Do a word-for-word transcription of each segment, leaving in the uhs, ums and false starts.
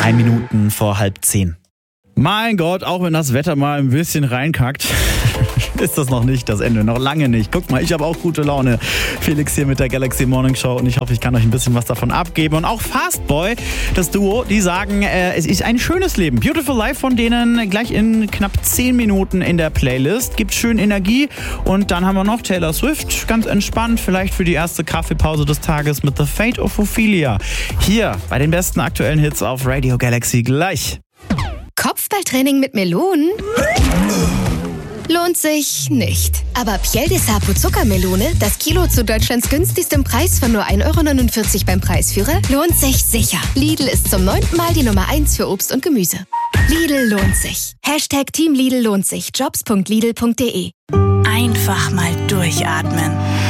Drei Minuten vor halb zehn. Mein Gott, auch wenn das Wetter mal ein bisschen reinkackt, ist das noch nicht das Ende, noch lange nicht. Guck mal, ich habe auch gute Laune. Felix hier mit der Galaxy Morning Show und ich hoffe, ich kann euch ein bisschen was davon abgeben. Und auch Fastboy, das Duo, die sagen, äh, es ist ein schönes Leben. Beautiful Life von denen gleich in knapp zehn Minuten in der Playlist. Gibt schön Energie. Und dann haben wir noch Taylor Swift, ganz entspannt, vielleicht für die erste Kaffeepause des Tages mit The Fate of Ophelia. Hier bei den besten aktuellen Hits auf Radio Galaxy gleich. Kopfballtraining mit Melonen? Lohnt sich nicht. Aber Piel de Sapo Zuckermelone, das Kilo zu Deutschlands günstigstem Preis von nur ein Euro neunundvierzig beim Preisführer, lohnt sich sicher. Lidl ist zum neunten Mal die Nummer eins für Obst und Gemüse. Lidl lohnt sich. Hashtag Team Lidl lohnt sich. Jobs punkt lidl punkt de. Einfach mal durchatmen.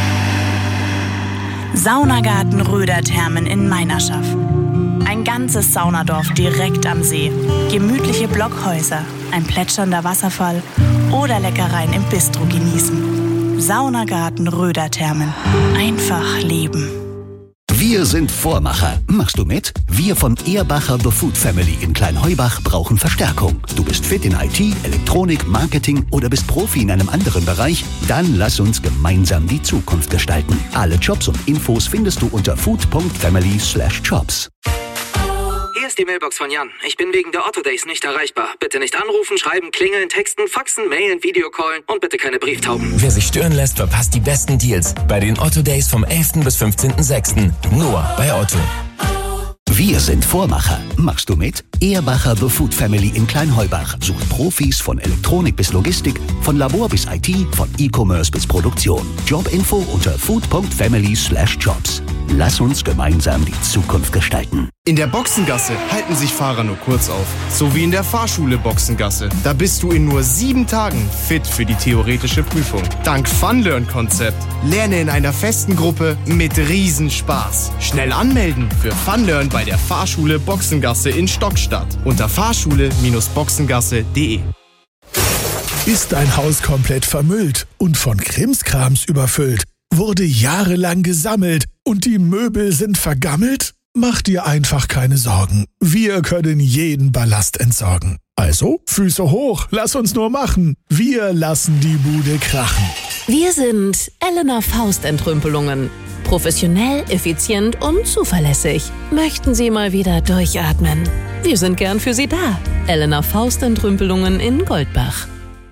Saunagarten Röderthermen in Meinerschaff. Ein ganzes Saunadorf direkt am See. Gemütliche Blockhäuser, ein plätschernder Wasserfall oder Leckereien im Bistro genießen. Saunagarten Röderthermen. Einfach leben. Wir sind Vormacher. Machst du mit? Wir von Ehrbacher The Food Family in Kleinheubach brauchen Verstärkung. Du bist fit in I T, Elektronik, Marketing oder bist Profi in einem anderen Bereich? Dann lass uns gemeinsam die Zukunft gestalten. Alle Jobs und Infos findest du unter food punkt family slash jobs. Hier ist die Mailbox von Jan. Ich bin wegen der Otto Days nicht erreichbar. Bitte nicht anrufen, schreiben, klingeln, texten, faxen, mailen, Videocallen und bitte keine Brieftauben. Wer sich stören lässt, verpasst die besten Deals bei den Otto Days vom elften bis fünfzehnten sechsten Nur bei Otto. Wir sind Vormacher. Machst du mit? Ehrbacher The Food Family in Kleinheubach sucht Profis von Elektronik bis Logistik, von Labor bis I T, von E-Commerce bis Produktion. Jobinfo unter food punkt family slash jobs. Lass uns gemeinsam die Zukunft gestalten. In der Boxengasse halten sich Fahrer nur kurz auf. So wie in der Fahrschule Boxengasse. Da bist du in nur sieben Tagen fit für die theoretische Prüfung. Dank Funlearn-Konzept. Lerne in einer festen Gruppe mit Riesenspaß. Schnell anmelden für Funlearn bei der Fahrschule Boxengasse in Stockstadt. Unter fahrschule boxengasse punkt de. Ist dein Haus komplett vermüllt und von Krimskrams überfüllt? Wurde jahrelang gesammelt und die Möbel sind vergammelt? Mach dir einfach keine Sorgen. Wir können jeden Ballast entsorgen. Also, Füße hoch, lass uns nur machen. Wir lassen die Bude krachen. Wir sind Elena Faust Entrümpelungen. Professionell, effizient und zuverlässig. Möchten Sie mal wieder durchatmen? Wir sind gern für Sie da. Elena Faust Entrümpelungen in Goldbach.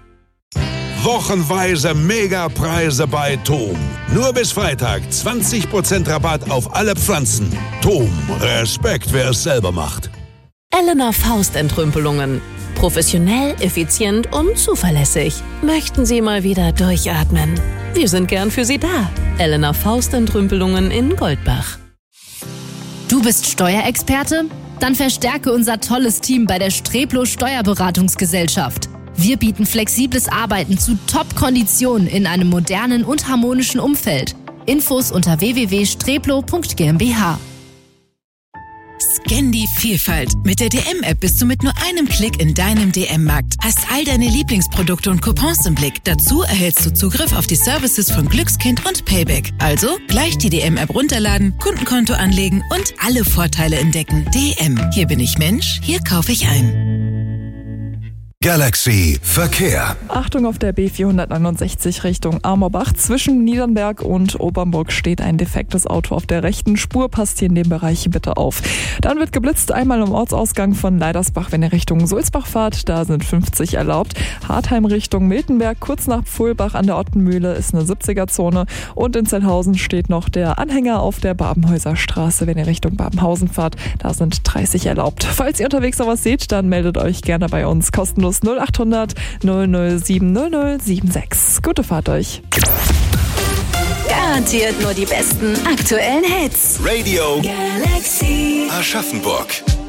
Wochenweise Megapreise bei Tom. Nur bis Freitag zwanzig Prozent Rabatt auf alle Pflanzen. Tom, Respekt, wer es selber macht. Elena Faust Entrümpelungen. Professionell, effizient und zuverlässig. Möchten Sie mal wieder durchatmen? Wir sind gern für Sie da. Elena Faust Entrümpelungen in Goldbach. Du bist Steuerexperte? Dann verstärke unser tolles Team bei der Streplo Steuerberatungsgesellschaft. Wir bieten flexibles Arbeiten zu Top-Konditionen in einem modernen und harmonischen Umfeld. Infos unter w w w punkt streplo punkt g m b h. Scan die Vielfalt. Mit der D M-App bist du mit nur einem Klick in deinem D M-Markt. Hast all deine Lieblingsprodukte und Coupons im Blick. Dazu erhältst du Zugriff auf die Services von Glückskind und Payback. Also gleich die D M-App runterladen, Kundenkonto anlegen und alle Vorteile entdecken. D M. Hier bin ich Mensch, hier kaufe ich ein. Galaxy Verkehr. Achtung, auf der B vierhundertneunundsechzig Richtung Amorbach. Zwischen Niedernberg und Obernburg steht ein defektes Auto auf der rechten Spur. Passt hier in dem Bereich bitte auf. Dann wird geblitzt, einmal im Ortsausgang von Leidersbach, wenn ihr Richtung Sulzbach fahrt. Da sind fünfzig erlaubt. Hartheim Richtung Miltenberg, kurz nach Pfuhlbach an der Ottenmühle ist eine siebziger-Zone. Und in Zellhausen steht noch der Anhänger auf der Babenhäuser Straße, wenn ihr Richtung Babenhausen fahrt. Da sind dreißig erlaubt. Falls ihr unterwegs noch was seht, dann meldet euch gerne bei uns kostenlos null achthundert null null sieben null null sieben sechs. Gute Fahrt euch. Garantiert nur die besten aktuellen Hits. Radio Galaxy Aschaffenburg.